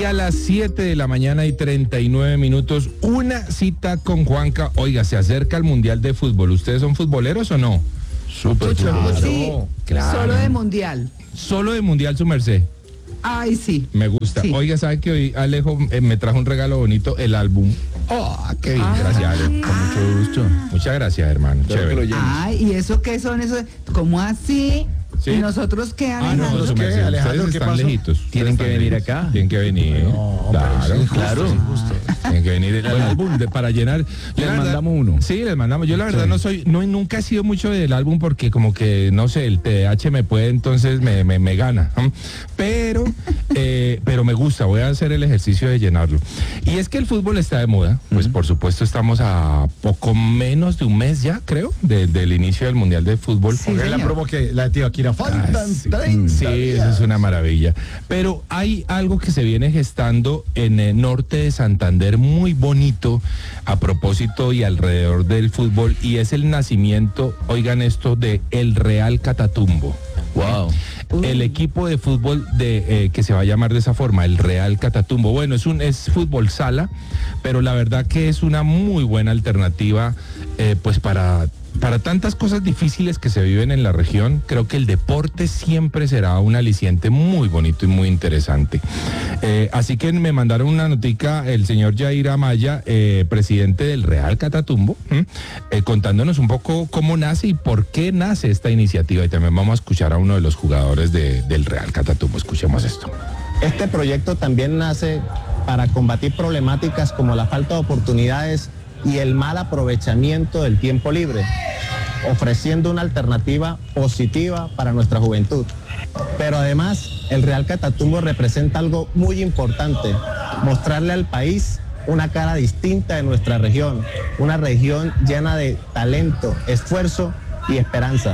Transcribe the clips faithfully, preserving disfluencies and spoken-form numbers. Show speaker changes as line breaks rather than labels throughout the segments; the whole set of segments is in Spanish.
a las siete de la mañana y treinta y nueve minutos, una cita con Juanca. Oiga, se acerca el Mundial de Fútbol. ¿Ustedes son futboleros o no?
Súper
Claro,
sí,
claro. Solo de mundial.
Solo de Mundial, su merced.
Ay, sí.
Me gusta.
Sí.
Oiga, ¿sabe que hoy Alejo eh, me trajo un regalo bonito? El álbum. Oh, qué bien.
Ah.
Gracias, Alejo. Con mucho gusto. Muchas gracias, hermano. Chévere.
Ay, ¿y eso qué son esos? ¿Cómo así?
Sí.
¿Y nosotros qué,
Ah, no,
Alejandro?
su
¿qué,
merced,
Alejandro,
ustedes
qué
están
pasó?
lejitos.
Tienen
Ustedes
que
están
venir
lejitos.
acá.
Tienen que venir.
No, hombre,
claro,
es injusto,
claro.
es injusto.
Tienen que venir el álbum de- para llenar. Yo
Les
la verdad-
mandamos uno.
Sí, les mandamos. Yo la verdad
Sí.
no soy, no nunca he sido mucho del álbum porque como que no sé, el T D A H me puede entonces me, me, me gana. ¿m? Pero, eh, pero me gusta. Voy a hacer el ejercicio de llenarlo. Y es que el fútbol está de moda. Pues por supuesto estamos a poco menos de un mes ya, creo, de- del inicio del Mundial de Fútbol.
Sí,
Porque es la
señor.
promo que la tía Akira faltan
Ah, sí.
treinta
Sí,
días.
eso es una maravilla. Pero hay algo que se viene gestando en el norte de Santander muy bonito a propósito y alrededor del fútbol, y es el nacimiento, oigan esto, de el Real Catatumbo.
Wow.
El equipo de fútbol de eh, que se va a llamar de esa forma, el Real Catatumbo. Bueno, es un es fútbol sala, pero la verdad que es una muy buena alternativa, eh, pues para para tantas cosas difíciles que se viven en la región. Creo que el deporte siempre será un aliciente muy bonito y muy interesante. Eh, así que me mandaron una notica el señor Jair Amaya, eh, presidente del Real Catatumbo, ¿m? eh, contándonos un poco cómo nace y por qué nace esta iniciativa. Y también vamos a escuchar a uno de los jugadores de- del Real Catatumbo. Escuchemos esto.
Este proyecto también nace para combatir problemáticas como la falta de oportunidades y el mal aprovechamiento del tiempo libre, ofreciendo una alternativa positiva para nuestra juventud. Pero además, el Real Catatumbo representa algo muy importante, mostrarle al país una cara distinta de nuestra región, una región llena de talento, esfuerzo y esperanza.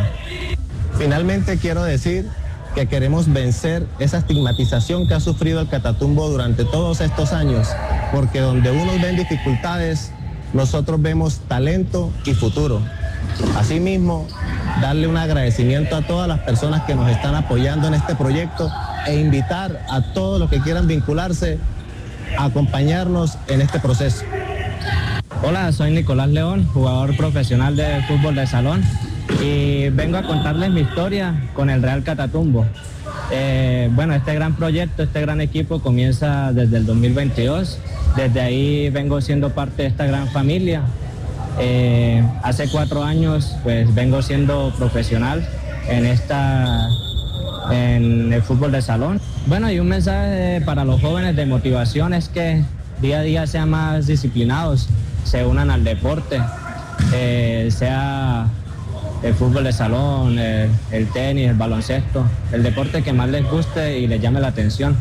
Finalmente quiero decir que queremos vencer esa estigmatización que ha sufrido el Catatumbo durante todos estos años, porque donde unos ven dificultades, nosotros vemos talento y futuro. Asimismo, darle un agradecimiento a todas las personas que nos están apoyando en este proyecto e invitar a todos los que quieran vincularse a acompañarnos en este proceso.
Hola, soy Nicolás León, jugador profesional de fútbol de salón, y vengo a contarles mi historia con el Real Catatumbo. Eh, bueno, este gran proyecto, este gran equipo comienza desde el dos mil veintidós. Desde ahí vengo siendo parte de esta gran familia. Eh, hace cuatro años pues vengo siendo profesional en esta en el fútbol de salón. Bueno, y un mensaje para los jóvenes de motivación es que día a día sean más disciplinados, se unan al deporte, eh, sea el fútbol de salón, el, el tenis, el baloncesto, el deporte que más les guste y les llame la atención.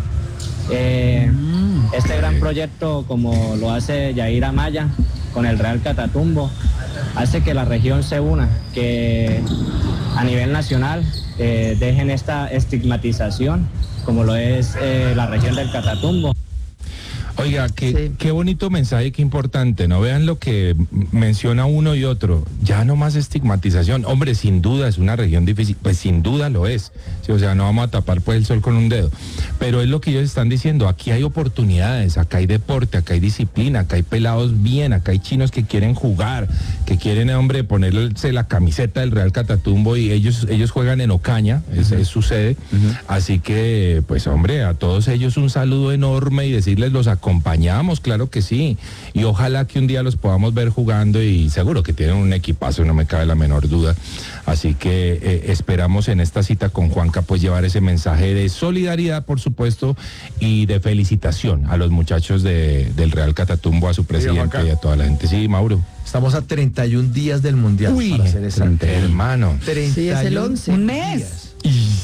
Eh, este gran proyecto, como lo hace Jair Amaya con el Real Catatumbo, hace que la región se una, que a nivel nacional eh, dejen esta estigmatización como lo es eh, la región del Catatumbo.
Oiga, qué,
Sí.
qué bonito mensaje, qué importante, ¿no? Vean lo que menciona uno y otro. Ya no más estigmatización. Hombre, sin duda es una región difícil, pues sin duda lo es. Sí, o sea, no vamos a tapar pues el sol con un dedo. Pero es lo que ellos están diciendo, aquí hay oportunidades, acá hay deporte, acá hay disciplina, acá hay pelados bien, acá hay chinos que quieren jugar, que quieren, hombre, ponerse la camiseta del Real Catatumbo, y ellos, ellos juegan en Ocaña, es, es su sede. Así que, pues hombre, a todos ellos un saludo enorme y decirles los acompañamos, claro que sí, y ojalá que un día los podamos ver jugando, y seguro que tienen un equipazo, no me cabe la menor duda. Así que eh, esperamos en esta cita con Juanca pues llevar ese mensaje de solidaridad, por supuesto, y de felicitación a los muchachos de, del Real Catatumbo, a su presidente
Juanca.
y a toda la gente. Sí, Mauro.
Estamos a treinta y un días del Mundial.
Uy,
para ser exacto.
hermano.
Sí, es el once. Un mes.
días.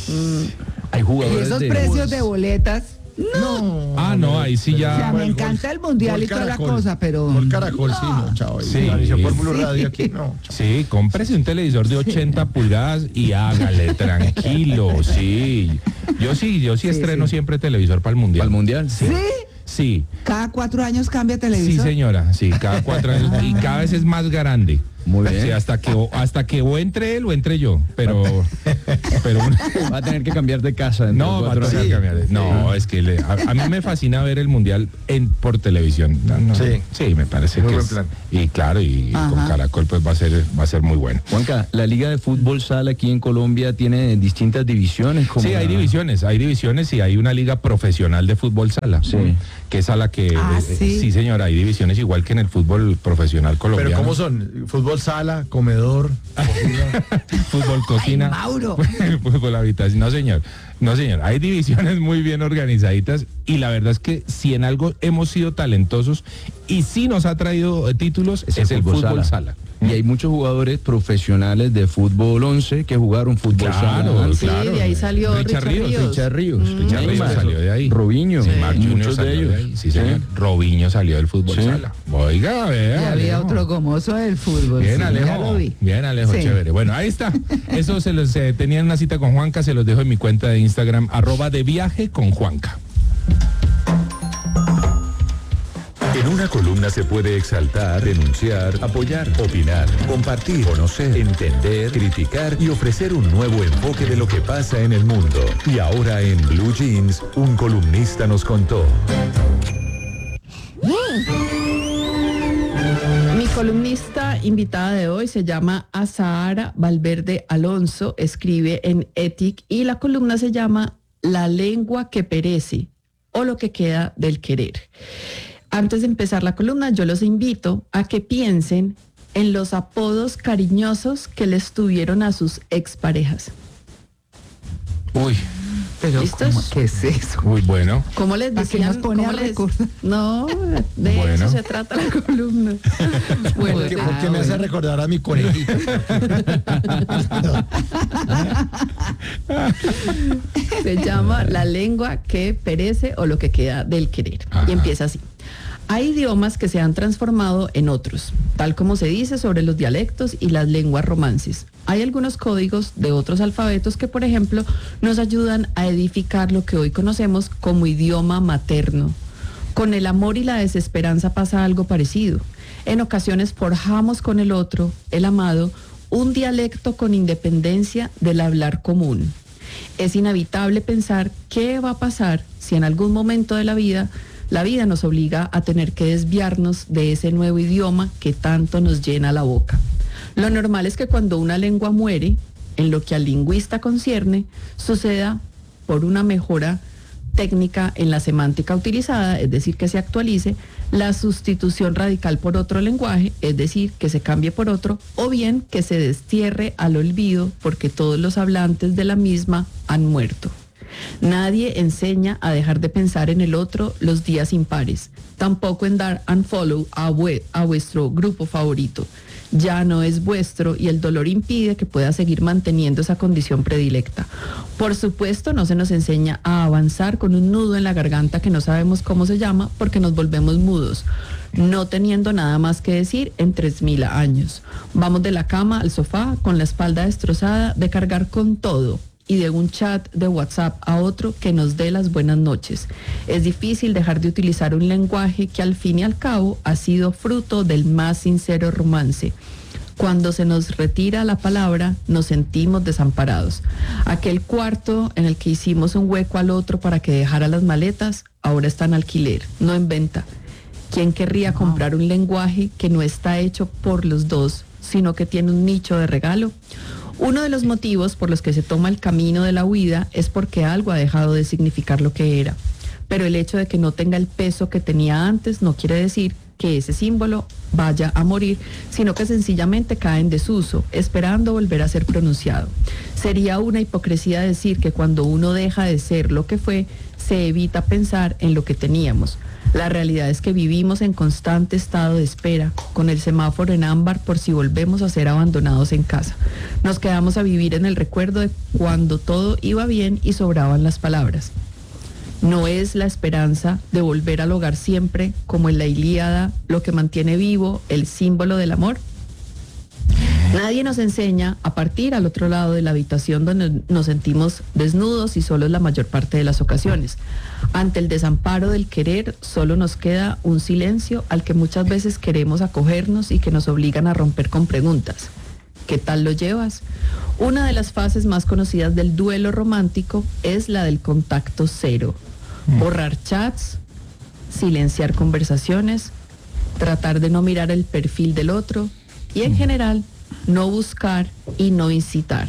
Hay
Y
jugadores
esos
de...
precios de boletas. No.
Ah, no, ahí sí
O sea,
ya.
me encanta el mundial y toda la cosa, pero.
Por Caracol, sí, no, chao.
Sí.
Sí. Por Blue
Sí.
Radio aquí, no. Chao.
Sí, cómprese un televisor de ochenta pulgadas y hágale tranquilo, sí. Yo sí, yo sí,
Sí,
estreno
sí.
siempre televisor para el mundial.
¿Para el Mundial?
Sí.
Sí,
Cada cuatro años cambia
sí,
televisor.
señora, sí, cada cuatro años y cada vez es más grande.
Muy bien.
Sí, hasta que o, hasta que o entre él o entre yo, pero pero
va a tener que cambiar de casa.
No, va a tener que cambiar de, no, es que le, a, a mí me fascina ver el mundial en por televisión. No, no,
sí,
sí, me parece
muy
que
buen
es,
plan.
y claro, y
Ajá.
con Caracol pues va a ser va a ser muy bueno.
Juanca, la Liga de Fútbol Sala aquí en Colombia tiene distintas divisiones. Como
Sí, hay
la...
divisiones, hay divisiones y hay una liga profesional de fútbol sala,
Sí.
que es a la que
Ah,
eh,
sí.
sí, señora, hay divisiones igual que en el fútbol profesional colombiano.
Pero ¿cómo son? Fútbol sala, comedor, cocina.
Fútbol cocina.
Ay, Mauro.
Fútbol habitación. No, señor. No, señor. Hay divisiones muy bien organizaditas y la verdad es que si en algo hemos sido talentosos y sí nos ha traído eh, títulos, es, es el fútbol, fútbol sala. sala.
Y hay muchos jugadores profesionales de fútbol once que jugaron fútbol
Claro,
sala.
Sí,
claro.
de ahí salió
Richard
Richard
Ríos,
Ríos.
Richard Ríos,
Mm.
Richard Ríos
Neymar,
salió de ahí.
Robinho,
Neymar Junior
muchos de
salió
ellos.
ahí. Sí, señor.
Sí.
Robinho salió del fútbol
Sí.
sala. Oiga, vea.
Y había
Alejo.
otro gomoso del fútbol.
Bien,
sí, ya
Alejo.
lo vi.
Bien, Alejo,
Sí.
chévere. Bueno, ahí está. Eso se los eh, tenían una cita con Juanca, se los dejo en mi cuenta de Instagram, arroba de viaje con Juanca.
En una columna se puede exaltar, denunciar, apoyar, opinar, compartir, conocer, entender, criticar y ofrecer un nuevo enfoque de lo que pasa en el mundo. Y ahora en Blue Jeans, un columnista nos contó.
Mi columnista invitada de hoy se llama Azahara Valverde Alonso, escribe en Ethic y la columna se llama La lengua que perece o lo que queda del querer. Antes de empezar la columna, yo los invito a que piensen en los apodos cariñosos que les tuvieron a sus exparejas.
Uy,
Pero
¿Listos?
¿cómo? ¿Qué es eso?
muy bueno.
¿Cómo les
¿A qué
decían?
nos pone
¿Cómo
a
les-
recordar?
No, de
Bueno.
eso se trata la columna. Bueno,
Porque,
se-
porque me hace recordar a mi conejito.
se llama La lengua que perece o lo que queda del querer.
Ajá.
Y empieza así. Hay idiomas que se han transformado en otros, tal como se dice sobre los dialectos y las lenguas romances. Hay algunos códigos de otros alfabetos que, por ejemplo, nos ayudan a edificar lo que hoy conocemos como idioma materno. Con el amor y la desesperanza pasa algo parecido. En ocasiones forjamos con el otro, el amado, un dialecto con independencia del hablar común. Es inevitable pensar qué va a pasar si en algún momento de la vida la vida nos obliga a tener que desviarnos de ese nuevo idioma que tanto nos llena la boca. Lo normal es que cuando una lengua muere, en lo que al lingüista concierne, suceda por una mejora técnica en la semántica utilizada, es decir, que se actualice, la sustitución radical por otro lenguaje, es decir, que se cambie por otro, o bien que se destierre al olvido porque todos los hablantes de la misma han muerto. Nadie enseña a dejar de pensar en el otro los días impares, tampoco en dar unfollow a, vue- a vuestro grupo favorito. Ya no es vuestro y el dolor impide que pueda seguir manteniendo esa condición predilecta. Por supuesto, no se nos enseña a avanzar con un nudo en la garganta que no sabemos cómo se llama porque nos volvemos mudos, no teniendo nada más que decir en tres mil años. Vamos de la cama al sofá con la espalda destrozada de cargar con todo y de un chat de WhatsApp a otro que nos dé las buenas noches. Es difícil dejar de utilizar un lenguaje que al fin y al cabo ha sido fruto del más sincero romance. Cuando se nos retira la palabra, nos sentimos desamparados. Aquel cuarto en el que hicimos un hueco al otro para que dejara las maletas, ahora está en alquiler, no en venta. ¿Quién querría comprar un lenguaje que no está hecho por los dos, sino que tiene un nicho de regalo? Uno de los motivos por los que se toma el camino de la huida es porque algo ha dejado de significar lo que era. Pero el hecho de que no tenga el peso que tenía antes no quiere decir que ese símbolo vaya a morir, sino que sencillamente cae en desuso, esperando volver a ser pronunciado. Sería una hipocresía decir que cuando uno deja de ser lo que fue, se evita pensar en lo que teníamos. La realidad es que vivimos en constante estado de espera, con el semáforo en ámbar por si volvemos a ser abandonados en casa. Nos quedamos a vivir en el recuerdo de cuando todo iba bien y sobraban las palabras. ¿No es la esperanza de volver al hogar siempre, como en la Ilíada, lo que mantiene vivo el símbolo del amor? Nadie nos enseña a partir al otro lado de la habitación donde nos sentimos desnudos y solos la mayor parte de las ocasiones. Ante el desamparo del querer, solo nos queda un silencio al que muchas veces queremos acogernos y que nos obligan a romper con preguntas. ¿Qué tal lo llevas? Una de las fases más conocidas del duelo romántico es la del contacto cero. Borrar chats, silenciar conversaciones, tratar de no mirar el perfil del otro y en general no buscar y no incitar.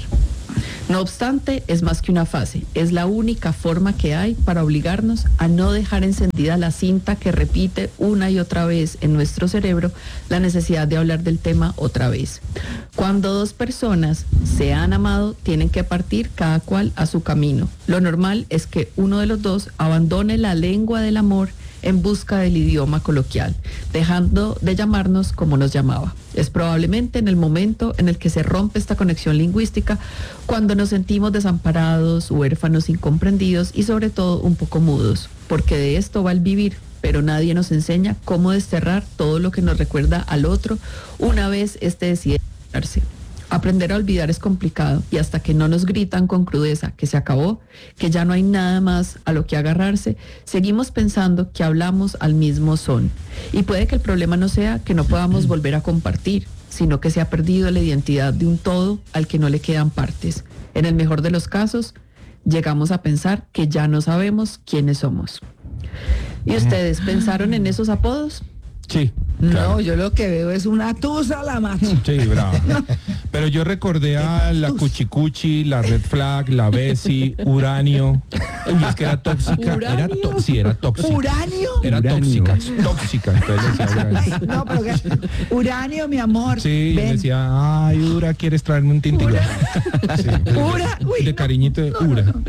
No obstante, es más que una fase, es la única forma que hay para obligarnos a no dejar encendida la cinta que repite una y otra vez en nuestro cerebro la necesidad de hablar del tema otra vez. Cuando dos personas se han amado, tienen que partir cada cual a su camino. Lo normal es que uno de los dos abandone la lengua del amor en busca del idioma coloquial, dejando de llamarnos como nos llamaba. Es probablemente en el momento en el que se rompe esta conexión lingüística, cuando nos sentimos desamparados, huérfanos, incomprendidos y sobre todo un poco mudos, porque de esto va el vivir, pero nadie nos enseña cómo desterrar todo lo que nos recuerda al otro una vez éste decide darse. Aprender a olvidar es complicado y hasta que no nos gritan con crudeza que se acabó, que ya no hay nada más a lo que agarrarse, seguimos pensando que hablamos al mismo son. Y puede que el problema no sea que no podamos volver a compartir, sino que se ha perdido la identidad de un todo al que no le quedan partes. En el mejor de los casos, llegamos a pensar que ya no sabemos quiénes somos. ¿Y ustedes pensaron en esos apodos?
Sí.
No,
claro.
yo lo que veo es una tusa la macho.
Sí, bravo. Pero yo recordé a la Cuchicuchi, la Red Flag, la Bessie, Uranio. Uy, es que era tóxica. Era to- sí, era tóxica.
¿Uranio?
Era
Uranio.
tóxica, tóxica. Entonces le decía Uranio.
No, pero que, Uranio, mi amor.
Sí, yo
ven.
decía, ay, Ura, ¿quieres traerme un tintillo? Sí,
Ura, uy,
de
no.
cariñito de Ura. Ura.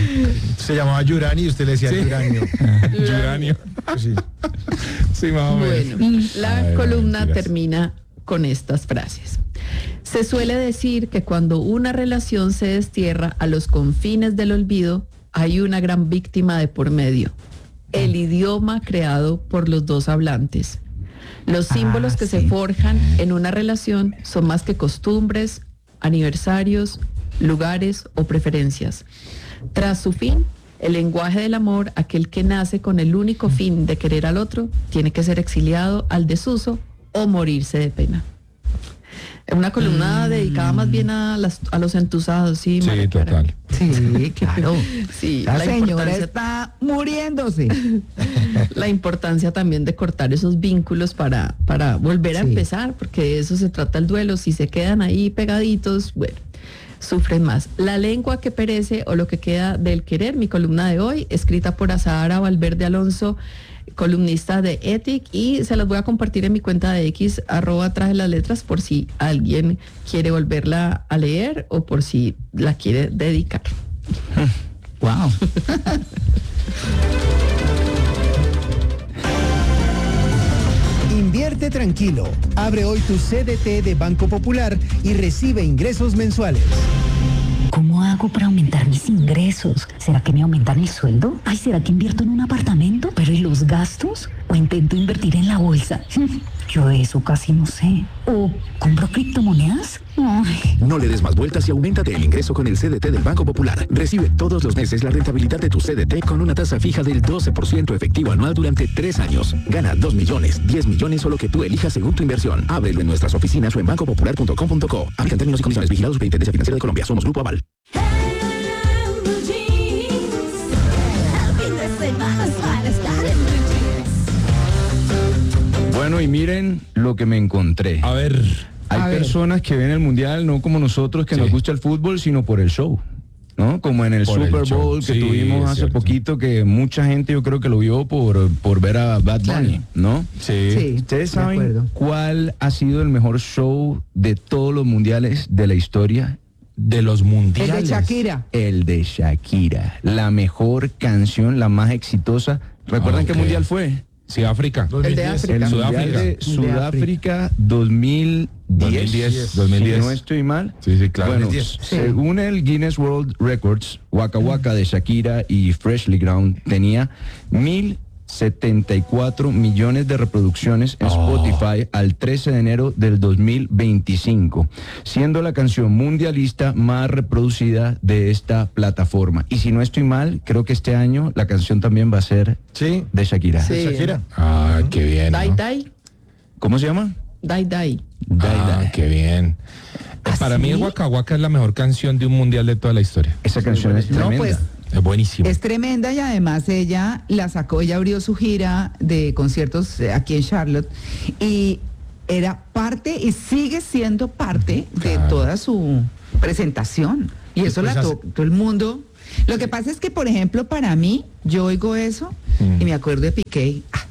Se llamaba Yurani y usted le decía
Sí.
Yuranio.
Uranio.
Sí.
Sí, más o menos.
Bueno, la
Ay,
columna
mentiras.
termina con estas frases. Se suele decir que cuando una relación se destierra a los confines del olvido, hay una gran víctima de por medio: el idioma creado por los dos hablantes. Los símbolos
Ah,
que
sí.
se forjan en una relación son más que costumbres, aniversarios, lugares o preferencias. Tras su fin, el lenguaje del amor, aquel que nace con el único fin de querer al otro, tiene que ser exiliado al desuso o morirse de pena. Una columna dedicada más bien a, las, a los entusados, ¿sí?
Sí,
María Clara?
total.
Sí, claro.
Sí,
La,
la
señora
importancia,
está muriéndose.
la importancia también de cortar esos vínculos para, para volver a
Sí.
empezar, porque de eso se trata el duelo. Si se quedan ahí pegaditos, bueno, sufren más. La lengua que perece o lo que queda del querer, mi columna de hoy, escrita por Azahara Valverde Alonso, columnista de Ethic, y se las voy a compartir en mi cuenta de X, arroba traje las letras, por si alguien quiere volverla a leer o por si la quiere dedicar.
Wow.
Invierte tranquilo. Abre hoy tu C D T de Banco Popular y recibe ingresos mensuales.
¿Cómo hago para aumentar mis ingresos? ¿Será que me aumentan el sueldo? Ay, ¿será que invierto en un apartamento? ¿Pero y los gastos? ¿O intento invertir en la bolsa? Yo eso casi no sé. ¿O compro criptomonedas? Ay.
No le des más vueltas y auméntate el ingreso con el C D T del Banco Popular. Recibe todos los meses la rentabilidad de tu C D T con una tasa fija del doce por ciento efectivo anual durante tres años. Gana dos millones, diez millones o lo que tú elijas según tu inversión. Ábrelo en nuestras oficinas o en banco popular punto com punto co. Aplican términos y condiciones. Vigilados Superintendencia Financiera de Colombia. Somos Grupo Aval.
Bueno, y miren lo que me encontré.
A ver.
Hay
A ver.
personas que ven el mundial no como nosotros que
Sí.
nos gusta el fútbol, sino por el show. ¿No? Como en el
Por el
Super
show.
Bowl que
Sí,
tuvimos
es
hace
cierto.
poquito, que mucha gente yo creo que lo vio por, por ver a Bad Bunny,
Claro.
¿no?
Sí.
Sí.
¿Ustedes
de acuerdo.
saben cuál ha sido el mejor show de todos los mundiales de la historia?
De los
El
mundiales.
de Shakira.
El de Shakira. La mejor canción, la más exitosa. ¿Recuerdan
Ah,
qué
ok.
mundial fue?
Sí, África.
El de África.
El
Sudáfrica.
mundial de
De
Sudáfrica dos mil diez.
dos mil diez, dos mil
Si
diez.
no estoy mal.
Sí, sí, claro.
Bueno,
dos mil diez.
según el Guinness World Records, Waka Waka de Shakira y Freshly Ground tenía mil setenta y cuatro millones de reproducciones en
Oh.
Spotify al trece de enero del dos mil veinticinco, siendo la canción mundialista más reproducida de esta plataforma. Y si no estoy mal, creo que este año la canción también va a ser
Sí.
de Shakira.
Sí.
Shakira.
Ah, qué bien.
Dai
¿no?
Dai,
¿Cómo se llama?
Dai Dai.
Dai,
Ah,
Dai.
qué bien.
¿Ah,
Para mí,
sí?
el Waka Waka es la mejor canción de un mundial de toda la historia.
Esa canción es
No,
tremenda.
pues
Es buenísimo.
es tremenda y además ella la sacó, ella abrió su gira de conciertos eh, aquí en Charlotte y era parte y sigue siendo parte de
Claro.
toda su presentación. Y eso
Después
la
hace-
to- todo el mundo. Lo que pasa es que, por ejemplo, para mí, yo oigo eso
Mm.
y me acuerdo de Piqué. Ah,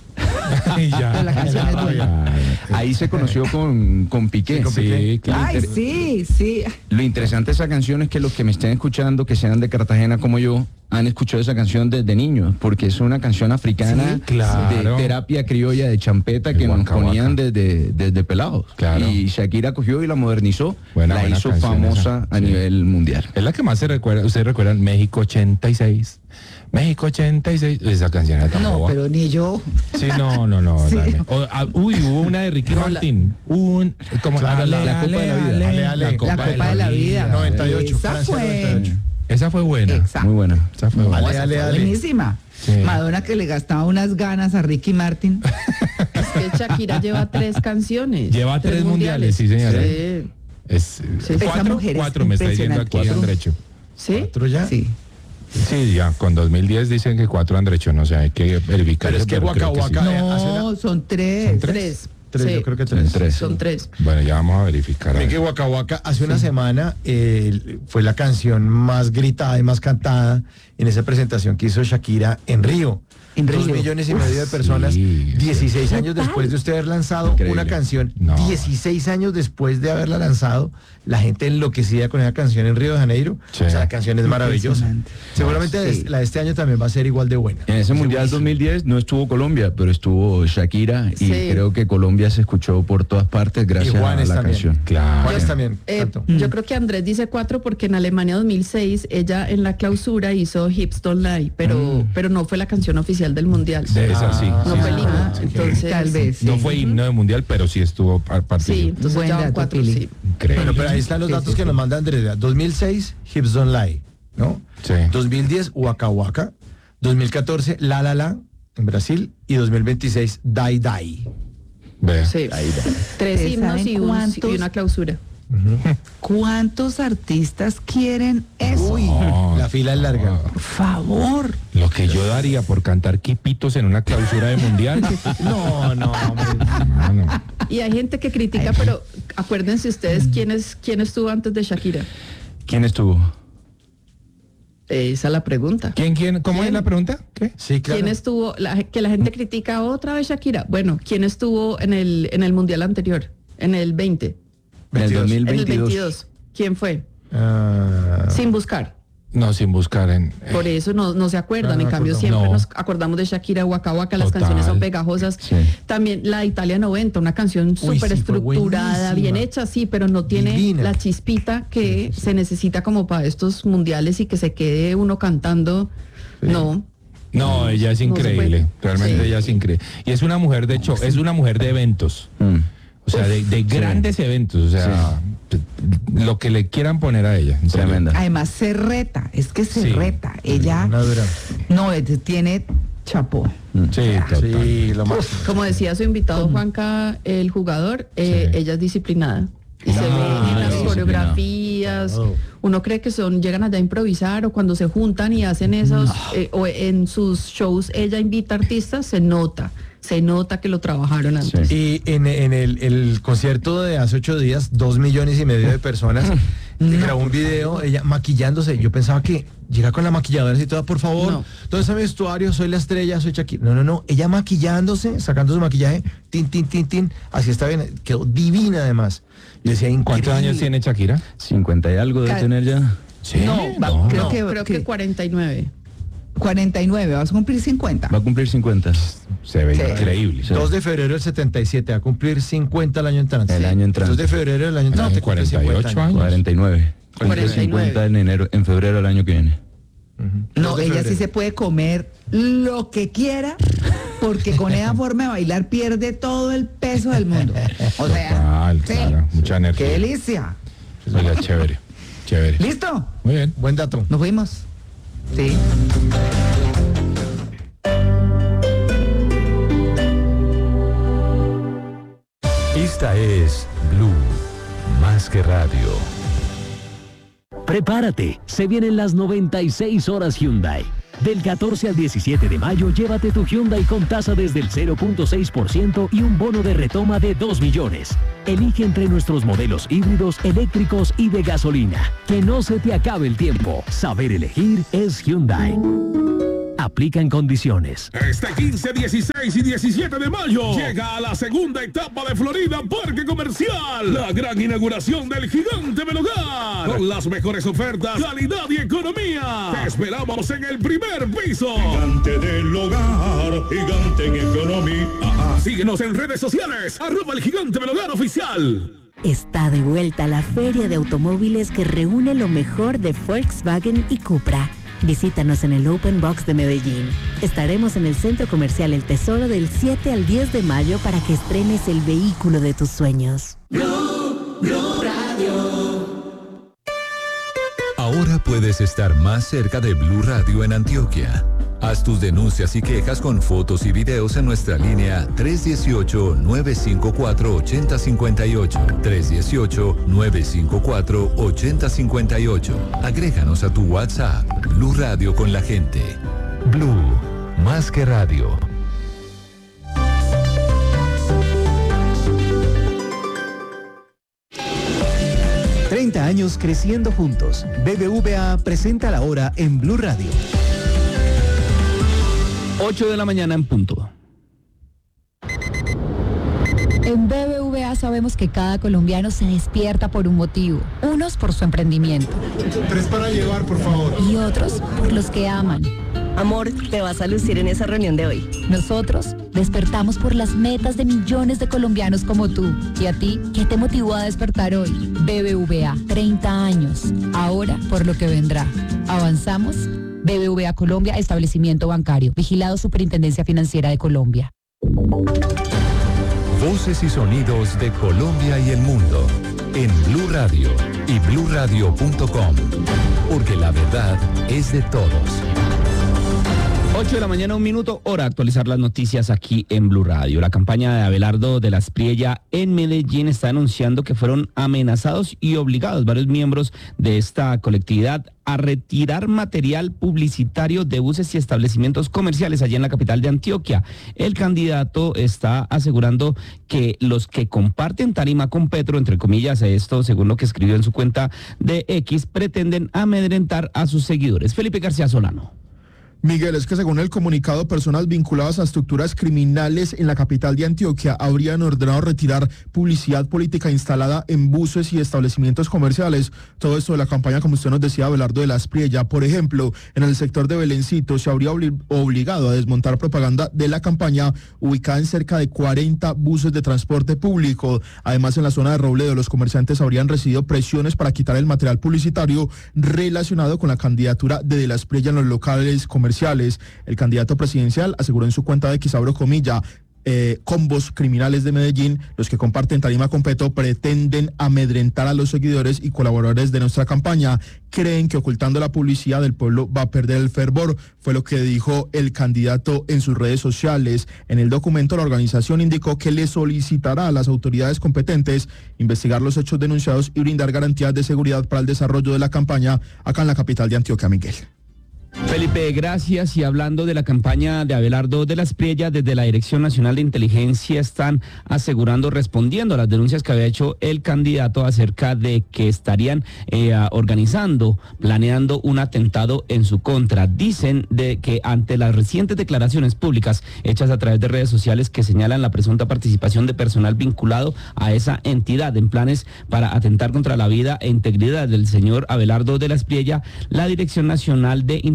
Y ya.
pero la canción es buena.
Ahí se conoció con, con Piqué.
Sí, con Piqué.
claro.
Ay, sí, sí.
Lo interesante de esa canción es que los que me estén escuchando, que sean de Cartagena como yo, han escuchado esa canción desde niños, porque es una canción africana
Sí, claro.
de terapia criolla de champeta
El
que nos
Waka
ponían
Waka.
desde, desde pelados.
Claro.
Y Shakira cogió y la modernizó,
Buena,
la
buena
hizo
canción
famosa
esa.
a
Sí.
nivel mundial.
Es la que más se recuerda. Ustedes recuerdan México ochenta y seis. México ochenta y seis. Esa canción era tan
No,
boba.
pero ni yo.
Sí, no, no, no.
Sí.
dale. O, ah, uy, hubo una de Ricky
No, la-
Martin. Un, como,
Claro, la-
ale,
la Copa de la
ale,
Vida.
ale,
Ale, ale.
La Copa de la Vida.
noventa y ocho,
Esa
Francia
fue.
noventa y ocho.
Esa fue buena.
Exacto.
Muy buena.
Esa fue
No,
buena.
Ale,
esa
ale,
fue
ale.
buenísima.
Sí.
Madonna que le gastaba unas ganas a Ricky Martin.
Es que Shakira lleva tres canciones.
Lleva tres mundiales, sí, señora.
Sí.
Es,
Sí.
Esa
cuatro,
mujer es
cuatro me está diciendo aquí
impresionante.
Andrecho.
¿Sí?
¿Otro ya?
Sí.
Sí, ya, con dos mil diez dicen que cuatro Andrecho, no sé, hay que verificar.
Pero es
eso,
que Waka
creo que sí.
Waka- Eh, hace
No,
una-
son tres.
¿Son
Tres.
Tres,
Sí.
yo creo que tres.
Tres.
Son tres.
Bueno, ya vamos a verificar. a
Mire
ver.
que Waka Waka hace una semana eh, fue la canción más gritada y más cantada en esa presentación que hizo Shakira en Río.
En
Dos
Río.
millones y medio de personas,
sí,
dieciséis
sí.
años después de usted haber lanzado
Increíble.
una canción,
No.
dieciséis años después de haberla lanzado, la gente enloquecida con esa canción en Río de Janeiro.
Sí.
O sea, la canción es maravillosa.
Impresionante.
Seguramente
Sí.
la de este año también va a ser igual de buena.
En ese Mundial dos mil diez no estuvo Colombia, pero estuvo Shakira y
Sí.
creo que Colombia se escuchó por todas partes gracias
Y Juanes
a la
también.
canción.
Claro.
Juanes también.
Eh,
cantó.
yo creo que Andrés dice cuatro porque en Alemania dos mil seis ella en la clausura hizo Hips Don't Lie, pero, pero no fue la canción oficial del mundial.
De esa sí.
Ah,
No
sí,
fue el
sí.
himno.
Ah,
Entonces,
tal vez.
No
sí.
fue himno de mundial, pero sí estuvo par-
Sí,
partido.
entonces
Buen
ya van
dato,
cuatro,
Pili.
sí.
Increíble.
Bueno, pero ahí están los
Sí,
datos
sí,
que
sí.
nos manda Andrea. dos mil seis, Hips Don't Lie, ¿no?
Sí.
dos mil diez, Waka Waka. dos mil catorce, La La La, en Brasil. Y dos mil veintiséis, Dai Dai.
Ve.
Sí. Tres
¿Ustedes
himnos
saben
y, un-
cuántos?
y una clausura.
¿Cuántos artistas quieren eso?
Uy,
No.
la fila es larga.
Por favor.
Lo que yo daría por cantar quipitos en una clausura de mundial.
No, no, hombre.
No, no.
Y hay gente que critica, pero acuérdense ustedes quién, es, quién estuvo antes de Shakira.
¿Quién estuvo?
Esa es la pregunta.
¿Quién, quién? ¿Cómo
¿Quién?
es la pregunta? ¿Qué?
Sí, claro.
¿Quién estuvo? La, que la gente critica otra vez Shakira. Bueno, ¿quién estuvo en el, en el mundial anterior? En el veinte.
En el
veintidós.
dos mil
En el
veintidós.
veintidós. ¿Quién fue?
Ah,
Sin buscar.
No, sin buscar en.
Por eso no, no se acuerdan.
No, no
en
me
cambio,
acuerdo.
siempre
No.
nos acordamos de Shakira, Waka Waka. Las
Total.
canciones son pegajosas.
Sí.
También la de Italia noventa, una canción
Uy,
súper
sí, fue
estructurada,
buenísima.
bien hecha, sí, pero no tiene
Divina.
la chispita que se necesita como para estos mundiales y que se quede uno cantando. No.
No, ella es
No se
increíble.
puede.
Realmente
Sí.
ella es increíble. Y es una mujer, de hecho, es una mujer de eventos.
Mm.
O sea, de, de grandes eventos. O sea, lo que le quieran poner a ella. en serio.
Tremenda.
Además se reta, es que se
Sí.
reta. Ella
una dura.
no es- tiene chapó.
Sí, total.
Sí, lo más.
Como decía su invitado Juanca, el jugador, eh,
Sí.
ella es disciplinada. Y se
Ah,
ve en las
disciplinada.
coreografías.
Oh.
Uno cree que son, llegan allá a improvisar o cuando se juntan y hacen esos, eh, o en sus shows ella invita artistas, se nota, se nota que lo trabajaron antes.
Y en, en el, el concierto de hace ocho días, dos millones y medio de personas, grabó un video, ella maquillándose. Yo pensaba que llega con la maquilladora así toda, por favor,
No.
¿dónde está mi vestuario? Soy la estrella, soy Shakira. No, no, no, ella maquillándose, sacando su maquillaje, tin, tin, tin, tin, así está bien, quedó divina además. Yo decía,
¿Cuántos
increíble.
años tiene Shakira?
cincuenta y algo de
Ca-
tener ya.
Sí.
No, va-
no.
creo
No,
que-
creo que
que-
cuarenta y nueve.
cuarenta y nueve, vas a cumplir cincuenta.
Va a cumplir cincuenta.
Se ve
Sí.
increíble.
Sí.
dos de febrero del setenta y siete, va a cumplir cincuenta el año entrante.
El año entrante.
dos de febrero del año
No,
entrante. cumple
cuarenta y ocho
cincuenta
años.
cuarenta y nueve. Cumple
cuarenta y nueve.
cincuenta en enero, en febrero del año que viene.
Ujú.
No,
dos de
ella
febrero.
sí se puede comer lo que quiera porque con esa forma de bailar pierde todo el peso del mundo. O sea,
Total,
sí.
claro, mucha energía.
¡Qué delicia!
Oiga, chévere, chévere.
¿Listo?
Muy bien.
Buen dato.
Nos fuimos. Sí.
Esta es Blue, más que radio.
Prepárate, se vienen las noventa y seis horas Hyundai. Del catorce al diecisiete de mayo, llévate tu Hyundai con tasa desde el cero punto seis por ciento y un bono de retoma de dos millones. Elige entre nuestros modelos híbridos, eléctricos y de gasolina. Que no se te acabe el tiempo. Saber elegir es Hyundai. Aplica en condiciones.
Este quince, dieciséis y diecisiete de mayo llega a la segunda etapa de Florida Parque Comercial, la gran inauguración del Gigante del Hogar, con las mejores ofertas, calidad y economía. Te esperamos en el primer piso. Gigante del Hogar, gigante en economía. Síguenos en redes sociales, arroba el Gigante del Hogar oficial.
Está de vuelta la feria de automóviles que reúne lo mejor de Volkswagen y Cupra. Visítanos en el Open Box de Medellín. Estaremos en el Centro Comercial El Tesoro del siete al diez de mayo para que estrenes el vehículo de tus sueños.
Blue, Blue Radio. Ahora puedes estar más cerca de Blue Radio en Antioquia. Haz tus denuncias y quejas con fotos y videos en nuestra línea tres uno ocho, nueve cinco cuatro, ocho cero cinco ocho, tres uno ocho, nueve cinco cuatro, ocho cero cinco ocho. Agréganos a tu WhatsApp. Blue Radio con la gente. Blue, más que radio.
treinta años creciendo juntos. B B V A presenta la hora en Blue Radio.
ocho de la mañana en punto.
En B B V A sabemos que cada colombiano se despierta por un motivo. Unos por su emprendimiento.
Tres para llevar, por favor.
Y otros por los que aman.
Amor, te vas a lucir en esa reunión de hoy.
Nosotros despertamos por las metas de millones de colombianos como tú. ¿Y a ti qué te motivó a despertar hoy? B B V A, treinta años. Ahora por lo que vendrá. ¿Avanzamos? B B V A Colombia, establecimiento bancario. Vigilado Superintendencia Financiera de Colombia.
Voces y sonidos de Colombia y el mundo en Blue Radio y blue radio punto com, porque la verdad es de todos.
ocho de la mañana, un minuto, hora de actualizar las noticias aquí en Blue Radio. La campaña de Abelardo de la Espriella en Medellín está anunciando que fueron amenazados y obligados varios miembros de esta colectividad a retirar material publicitario de buses y establecimientos comerciales allá en la capital de Antioquia. El candidato está asegurando que los que comparten tarima con Petro, entre comillas, esto según lo que escribió en su cuenta de X, pretenden amedrentar a sus seguidores. Felipe García Solano.
Miguel, es que según el comunicado, personas vinculadas a estructuras criminales en la capital de Antioquia habrían ordenado retirar publicidad política instalada en buses y establecimientos comerciales. Todo esto de la campaña, como usted nos decía, Abelardo de la Espriella. Por ejemplo, en el sector de Belencito se habría obli- obligado a desmontar propaganda de la campaña ubicada en cerca de cuarenta buses de transporte público. Además, en la zona de Robledo, los comerciantes habrían recibido presiones para quitar el material publicitario relacionado con la candidatura de De la Espriella en los locales comerciales. El candidato presidencial aseguró en su cuenta de X, abro comilla, eh, combos criminales de Medellín, los que comparten tarima con Petro, pretenden amedrentar a los seguidores y colaboradores de nuestra campaña. Creen que ocultando la publicidad el pueblo va a perder el fervor, fue lo que dijo el candidato en sus redes sociales. En el documento, la organización indicó que le solicitará a las autoridades competentes investigar los hechos denunciados y brindar garantías de seguridad para el desarrollo de la campaña acá en la capital de Antioquia, Miguel.
Felipe, gracias. Y hablando de la campaña de Abelardo de la Espriella, desde la Dirección Nacional de Inteligencia están asegurando, respondiendo a las denuncias que había hecho el candidato acerca de que estarían eh, organizando, planeando un atentado en su contra. Dicen de que ante las recientes declaraciones públicas hechas a través de redes sociales que señalan la presunta participación de personal vinculado a esa entidad en planes para atentar contra la vida e integridad del señor Abelardo de la Espriella, la Dirección Nacional de Inteligencia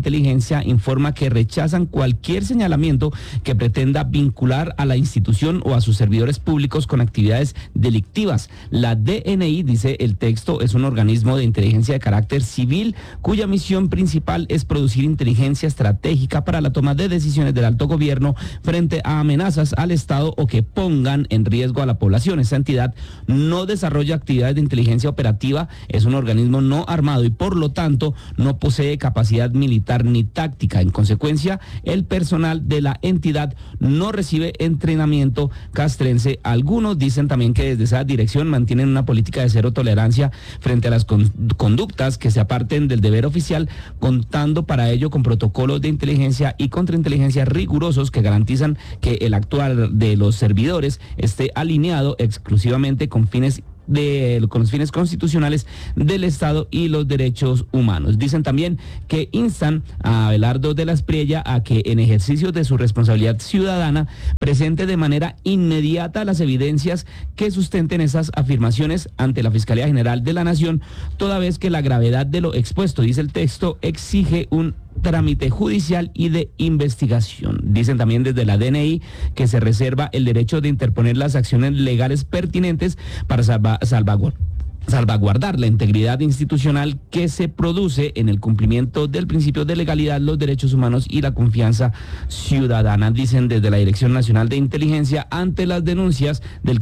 Inteligencia informa que rechazan cualquier señalamiento que pretenda vincular a la institución o a sus servidores públicos con actividades delictivas. La D N I, dice el texto, es un organismo de inteligencia de carácter civil cuya misión principal es producir inteligencia estratégica para la toma de decisiones del alto gobierno frente a amenazas al Estado o que pongan en riesgo a la población. Esta entidad no desarrolla actividades de inteligencia operativa, es un organismo no armado y por lo tanto no posee capacidad militar ni táctica. En consecuencia, el personal de la entidad no recibe entrenamiento castrense. Algunos dicen también que desde esa dirección mantienen una política de cero tolerancia frente a las con- conductas que se aparten del deber oficial, contando para ello con protocolos de inteligencia y contrainteligencia rigurosos que garantizan que el actuar de los servidores esté alineado exclusivamente con fines de con los fines constitucionales del Estado y los derechos humanos. Dicen también que instan a Abelardo de la Espriella a que en ejercicio de su responsabilidad ciudadana presente de manera inmediata las evidencias que sustenten esas afirmaciones ante la Fiscalía General de la Nación, toda vez que la gravedad de lo expuesto, dice el texto, exige un trámite judicial y de investigación. Dicen también desde la D N I que se reserva el derecho de interponer las acciones legales pertinentes para salva, salvaguardar salvaguardar la integridad institucional que se produce en el cumplimiento del principio de legalidad, los derechos humanos y la confianza ciudadana. Dicen desde la Dirección Nacional de Inteligencia ante las denuncias del